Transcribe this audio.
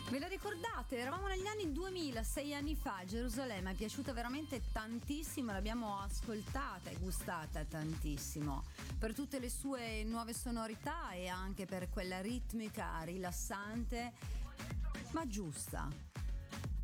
Ve la ricordate? Eravamo negli anni 2000, 6 anni fa. Gerusalemme è piaciuta veramente tantissimo, l'abbiamo ascoltata e gustata tantissimo per tutte le sue nuove sonorità e anche per quella ritmica rilassante ma giusta.